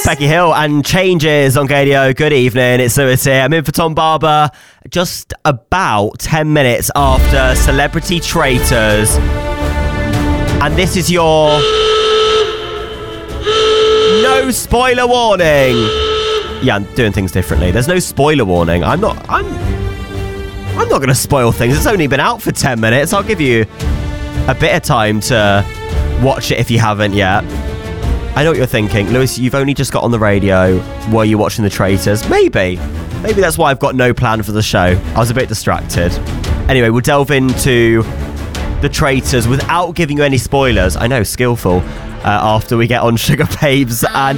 Becky Hill and Changes on Gadio. Good evening, it's Lewis here. I'm in for Tom Barber just about 10 minutes after Celebrity Traitors. And this is your no spoiler warning. Yeah, I'm doing things differently. There's no spoiler warning. I'm not going to spoil things. It's only been out for 10 minutes. I'll give you a bit of time to watch it if you haven't yet. I know what you're thinking. Lewis, you've only just got on the radio. Were you watching The Traitors? Maybe that's why I've got no plan for the show. I was a bit distracted. Anyway, we'll delve into The Traitors without giving you any spoilers. I know, skillful. After we get on Sugar Babes and